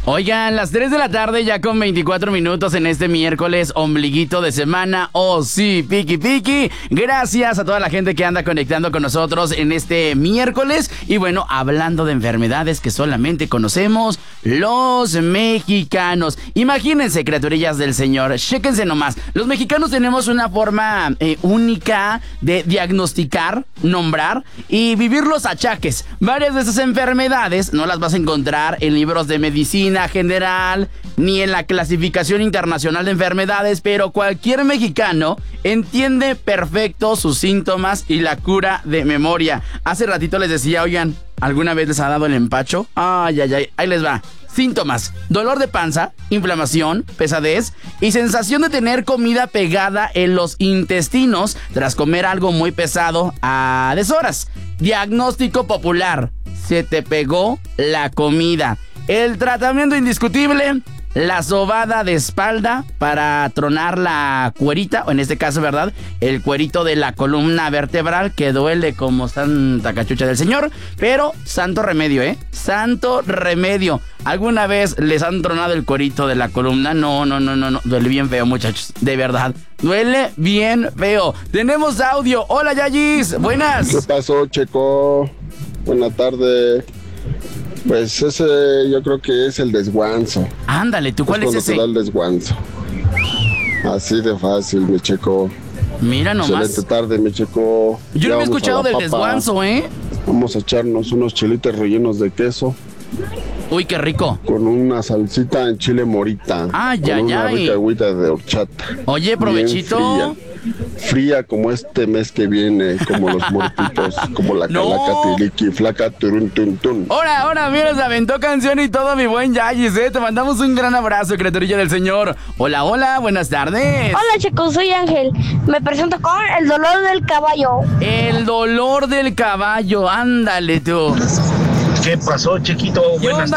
Oigan, las 3 de la tarde ya con 24 minutos en este miércoles, ombliguito de semana. Oh sí, piqui piqui. Gracias a toda la gente que anda conectando con nosotros en este miércoles. Y bueno, hablando de enfermedades que solamente conocemos los mexicanos. Imagínense, criaturillas del Señor, chéquense nomás. Los mexicanos tenemos una forma única de diagnosticar, nombrar y vivir los achaques. Varias de esas enfermedades no las vas a encontrar en libros de medicina general ni en la clasificación internacional de enfermedades, pero cualquier mexicano entiende perfecto sus síntomas y la cura de memoria. Hace ratito les decía, oigan, ¿alguna vez les ha dado el empacho? Ay, ahí les va. Síntomas: dolor de panza, inflamación, pesadez y sensación de tener comida pegada en los intestinos tras comer algo muy pesado a deshoras. Diagnóstico popular: se te pegó la comida. El tratamiento indiscutible: la sobada de espalda para tronar la cuerita, o en este caso, ¿verdad?, el cuerito de la columna vertebral que duele como santa cachucha del Señor, pero santo remedio, santo remedio. ¿Alguna vez les han tronado el cuerito de la columna? No, duele bien feo, muchachos, de verdad, duele bien feo. Tenemos audio. Hola, Yayis, buenas. ¿Qué pasó, Checo? Buena tarde. Pues ese yo creo que es el desguanzo. Ándale, ¿tú cuál es ese? Te da el desguanzo. Así de fácil, mi Checo. Mira nomás. Excelente tarde, mi Checo. Yo no he escuchado del desguanzo, Vamos a echarnos unos chilitos rellenos de queso. Uy, qué rico. Con una salsita en chile morita. Una rica agüita de horchata. Oye, provechito. Fría como este mes que viene, como los muertitos, como la calaca tiriqui, flaca turun tun tun. Ahora, mira, se aventó canción y todo, mi buen Yayis, Te mandamos un gran abrazo, criaturilla del Señor. Hola, buenas tardes. Hola, chicos, soy Ángel. Me presento con el dolor del caballo. El dolor del caballo, ándale tú. ¿Qué pasó, chiquito? Buenas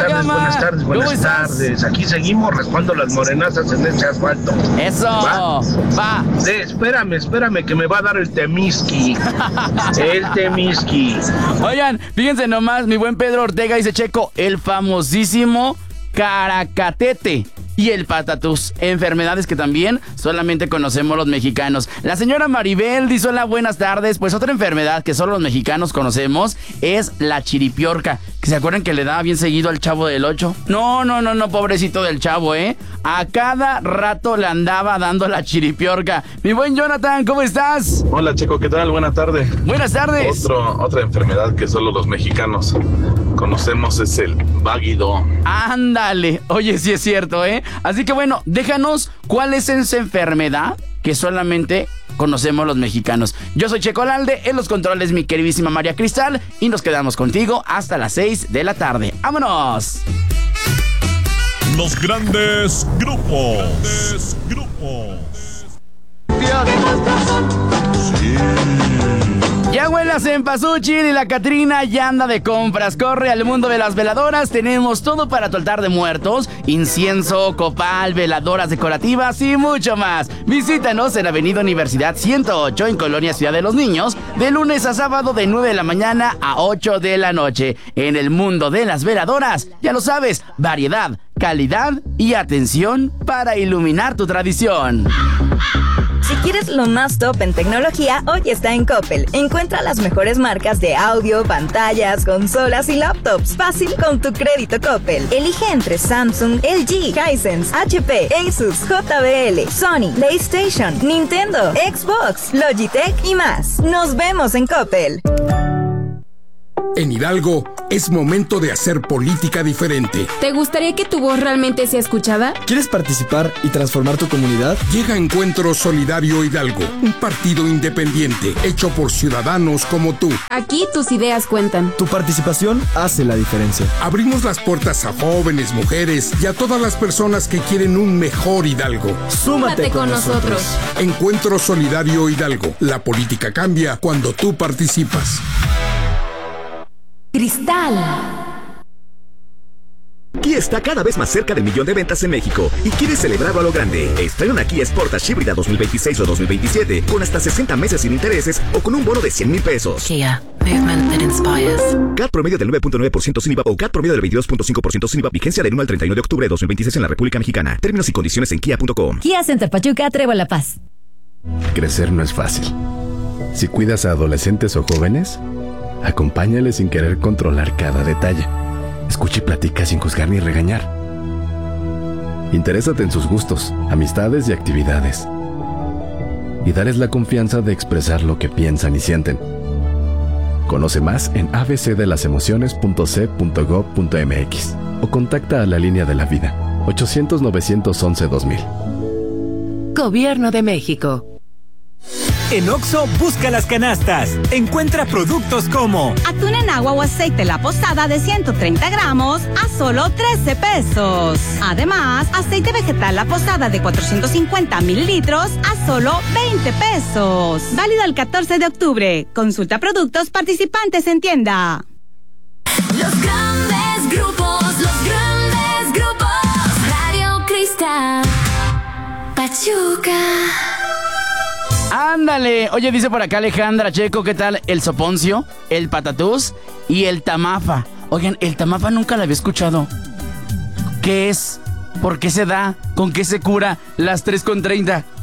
tardes. Aquí seguimos raspando las morenazas en este asfalto. Eso, va. Espérame, que me va a dar el Temisqui. El Temisqui. Oigan, fíjense nomás, mi buen Pedro Ortega dice, Checo, el famosísimo caracatete y el patatús, enfermedades que también solamente conocemos los mexicanos. La señora Maribel dice, hola, buenas tardes. Pues otra enfermedad que solo los mexicanos conocemos es la chiripiorca. ¿Se acuerdan que le daba bien seguido al Chavo del 8? No, pobrecito del Chavo, a cada rato le andaba dando la chiripiorca. Mi buen Jonathan, ¿cómo estás? Hola, Checo, ¿qué tal? Buenas tardes. Buenas tardes. Otra enfermedad que solo los mexicanos conocemos es el váguido. Ándale. Oye, sí es cierto, Así que bueno, déjanos cuál es esa enfermedad que solamente conocemos los mexicanos. Yo soy Checo Lalde, en los controles mi queridísima María Cristal, y nos quedamos contigo hasta las 6 de la tarde. ¡Vámonos! Los grandes grupos. Ya huele a cempasúchil y la Catrina ya anda de compras. Corre al mundo de las veladoras. Tenemos todo para tu altar de muertos: incienso, copal, veladoras decorativas y mucho más. Visítanos en Avenida Universidad 108 en Colonia Ciudad de los Niños, de lunes a sábado de 9 de la mañana a 8 de la noche. En el mundo de las veladoras, ya lo sabes, variedad, calidad y atención para iluminar tu tradición. Si quieres lo más top en tecnología, hoy está en Coppel. Encuentra las mejores marcas de audio, pantallas, consolas y laptops. Fácil con tu crédito Coppel. Elige entre Samsung, LG, Hisense, HP, Asus, JBL, Sony, PlayStation, Nintendo, Xbox, Logitech y más. Nos vemos en Coppel. En Hidalgo es momento de hacer política diferente. ¿Te gustaría que tu voz realmente sea escuchada? ¿Quieres participar y transformar tu comunidad? Llega Encuentro Solidario Hidalgo, un partido independiente hecho por ciudadanos como tú. Aquí tus ideas cuentan. Tu participación hace la diferencia. Abrimos las puertas a jóvenes, mujeres y a todas las personas que quieren un mejor Hidalgo. Súmate con nosotros. Encuentro Solidario Hidalgo. La política cambia cuando tú participas. Cristal. ¿Quieres Kia está cada vez más cerca del 1 millón de ventas en México y quiere celebrarlo a lo grande. Estrena una Kia Sportage híbrida 2026 o 2027 con hasta 60 meses sin intereses o con un bono de 100,000 pesos. Kia, movement that inspires. CAT promedio del 9.9% sin IVA o CAT promedio del 22.5% sin IVA. Vigencia del 1 al 31 de octubre de 2026 en la República Mexicana. Términos y condiciones en kia.com. Kia Center Pachuca, Trébol La Paz. Crecer no es fácil. Si cuidas a adolescentes o jóvenes, acompáñales sin querer controlar cada detalle. Escucha y platica sin juzgar ni regañar. Interésate en sus gustos, amistades y actividades. Y dales la confianza de expresar lo que piensan y sienten. Conoce más en abcdelasemociones.c.gov.mx o contacta a la Línea de la Vida, 800-911-2000. Gobierno de México. En Oxxo, busca las canastas. Encuentra productos como atún en agua o aceite La Posada de 130 gramos a solo 13 pesos. Además, aceite vegetal La Posada de 450 mililitros a solo 20 pesos. Válido el 14 de octubre. Consulta productos participantes en tienda. Los grandes grupos, Radio Cristal, Pachuca. Ándale, oye, dice por acá Alejandra Checo, ¿qué tal? El soponcio, el patatús y el tamafa. Oigan, el tamafa nunca lo había escuchado. ¿Qué es? ¿Por qué se da? ¿Con qué se cura? Las 3:30.